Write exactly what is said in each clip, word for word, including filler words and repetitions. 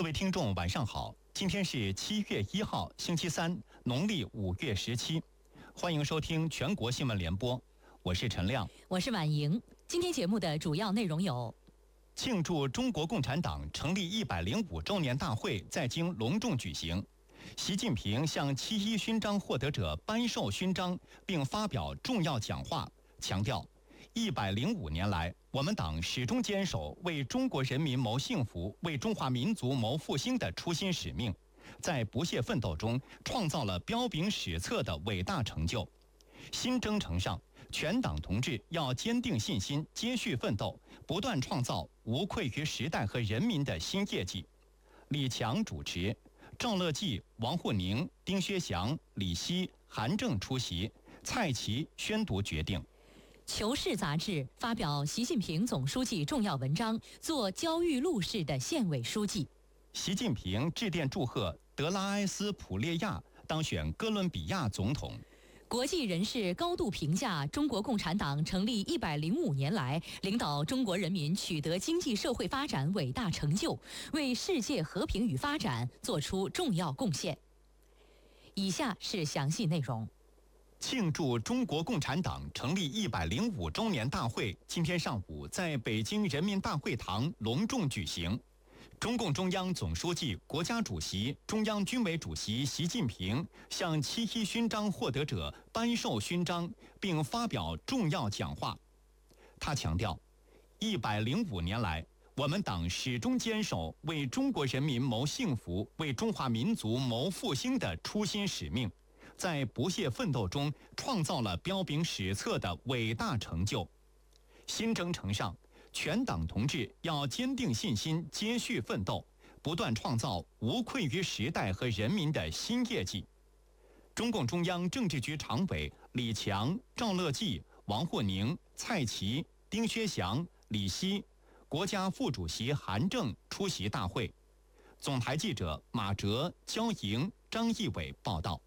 各位听众晚上好，今天是七月一号星期三，农历五月十七，欢迎收听全国新闻联播，我是陈亮， 我是婉莹。今天节目的主要内容有： 庆祝中国共产党成立一百零五周年大会在京隆重举行，习近平向七一勋章获得者颁授勋章并发表重要讲话，强调一百零五年来，我们党始终坚守为中国人民谋幸福、为中华民族谋复兴的初心使命，在不懈奋斗中创造了彪炳史册的伟大成就。新征程上，全党同志要坚定信心，接续奋斗，不断创造无愧于时代和人民的新业绩。李强主持，赵乐际、王沪宁、丁薛祥、李希、韩正出席，蔡奇宣读决定。 《求是》杂志发表习近平总书记重要文章，做焦裕禄式的县委书记。 习近平致电祝贺德拉埃斯普列亚当选哥伦比亚总统。 国际人士高度评价中国共产党成立一百零五年来，领导中国人民取得经济社会发展伟大成就，为世界和平与发展作出重要贡献。以下是详细内容。 庆祝中国共产党成立一百零五周年大会今天上午在北京人民大会堂隆重举行。中共中央总书记、国家主席、中央军委主席习近平向七一勋章获得者颁授勋章，并发表重要讲话。他强调，一百零五年来，我们党始终坚守为中国人民谋幸福、为中华民族谋复兴的初心使命，在不懈奋斗中创造了彪炳史册的伟大成就。新征程上，全党同志要坚定信心，接续奋斗，不断创造无愧于时代和人民的新业绩。中共中央政治局常委李强、赵乐际、王沪宁、蔡奇、丁薛祥、李希，国家副主席韩正出席大会。总台记者马哲、焦莹、张义伟报道。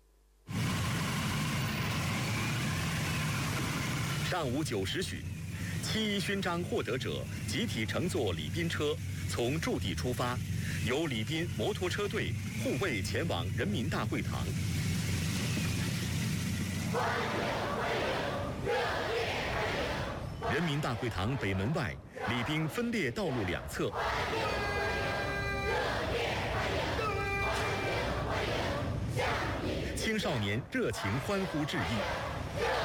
上午九时许，七一勋章获得者集体乘坐礼宾车从驻地出发，由礼宾摩托车队护卫前往人民大会堂。人民大会堂北门外，礼宾分列道路两侧。青少年热情欢呼致意。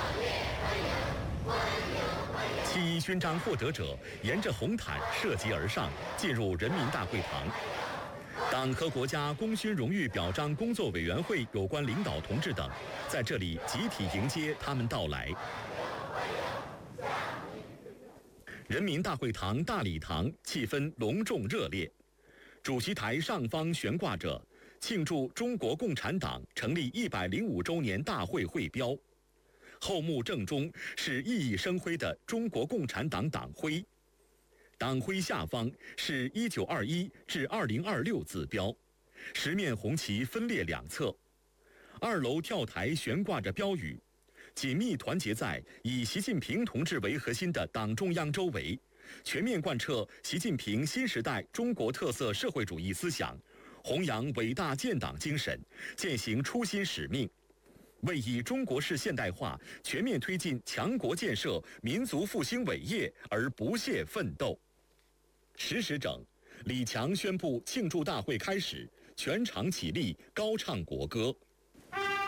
七一勋章获得者沿着红毯涉级而上，进入人民大会堂。党和国家功勋荣誉表彰工作委员会有关领导同志等在这里集体迎接他们到来。人民大会堂大礼堂气氛隆重热烈，主席台上方悬挂着庆祝中国共产党成立一百零五周年大会会标，后幕正中是熠熠生辉的中国共产党党徽，党徽下方是一九二一至二零二六字标，十面红旗分列两侧。二楼跳台悬挂着标语，紧密团结在以习近平同志为核心的党中央周围，全面贯彻习近平新时代中国特色社会主义思想，弘扬伟大建党精神，践行初心使命，为以中国式现代化全面推进强国建设、民族复兴伟业而不懈奋斗。十时整，李强宣布庆祝大会开始，全场起立高唱国歌。